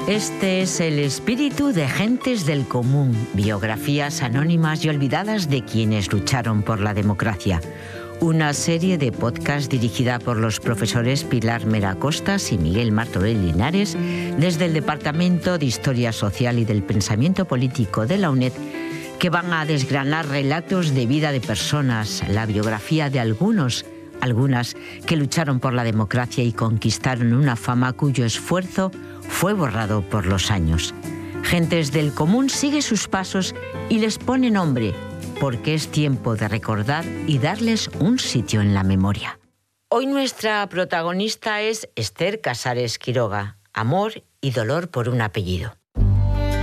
Este es el espíritu de Gentes del Común, biografías anónimas y olvidadas de quienes lucharon por la democracia. Una serie de podcast dirigida por los profesores Pilar Mera Costas y Miguel Martorell Linares desde el Departamento de Historia Social y del Pensamiento Político de la UNED, que van a desgranar relatos de vida de personas, la biografía de algunas que lucharon por la democracia y conquistaron una fama cuyo esfuerzo fue borrado por los años. Gentes del Común sigue sus pasos y les pone nombre, porque es tiempo de recordar y darles un sitio en la memoria. Hoy nuestra protagonista es Esther Casares Quiroga, amor y dolor por un apellido.